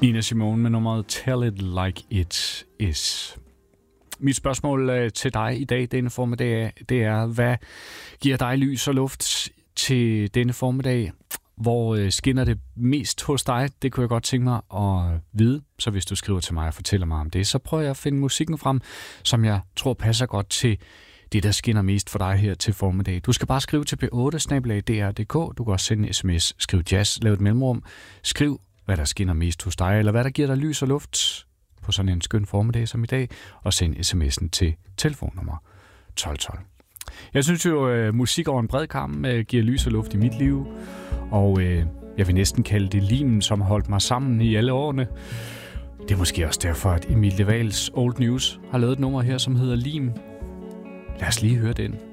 Nina Simone med nummeret Tell It Like It Is. Mit spørgsmål til dig i dag, denne formiddag, det er, hvad giver dig lys og luft til denne formiddag? Hvor skinner det mest hos dig? Det kunne jeg godt tænke mig at vide. Så hvis du skriver til mig og fortæller mig om det, så prøver jeg at finde musikken frem, som jeg tror passer godt til det, der skinner mest for dig her til formiddag. Du skal bare skrive til p8@dr.dk. Du kan også sende en sms, skriv jazz, lav et mellemrum. Skriv, hvad der skinner mest hos dig, eller hvad der giver dig lys og luft på sådan en skøn formiddag som i dag, og send sms'en til telefonnummer 1212. Jeg synes jo, musik over en bred kam giver lys og luft i mit liv, og jeg vil næsten kalde det limen, som har holdt mig sammen i alle årene. Det er måske også derfor, at Emil de Waals Old News har lavet et nummer her, som hedder Lim. Lad os lige høre den.